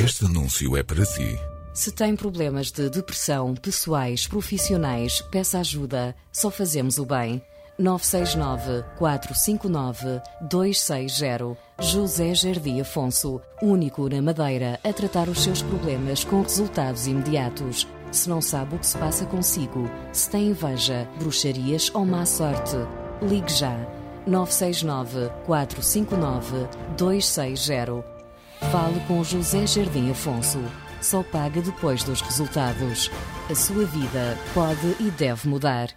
Este anúncio é para si. Se tem problemas de depressão, pessoais, profissionais, peça ajuda. Só fazemos o bem. 969-459-260. José Jardim Afonso, único na Madeira a tratar os seus problemas com resultados imediatos. Se não sabe o que se passa consigo, se tem inveja, bruxarias ou má sorte, ligue já. 969-459-260. Fale com José Jardim Afonso. Só paga depois dos resultados. A sua vida pode e deve mudar.